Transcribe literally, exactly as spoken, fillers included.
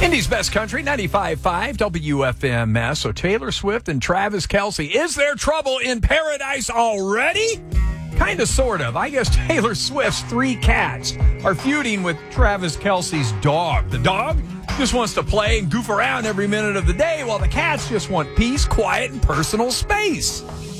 Indy's Best Country, ninety-five point five W F M S. So Taylor Swift and Travis Kelce. Is there trouble in paradise already? Kind of, sort of. I guess Taylor Swift's three cats are feuding with Travis Kelce's dog. The dog just wants to play and goof around every minute of the day, while the cats just want peace, quiet, and personal space.